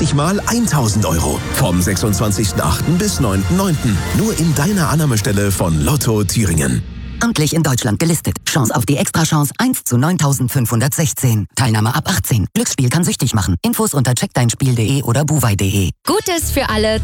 20 mal 1.000 Euro. Vom 26.08. bis 9.09. Nur in deiner Annahmestelle von Lotto Thüringen. Amtlich in Deutschland gelistet. Chance auf die Extrachance 1 zu 9.516. Teilnahme ab 18. Glücksspiel kann süchtig machen. Infos unter checkdeinspiel.de oder buwei.de. Gutes für alle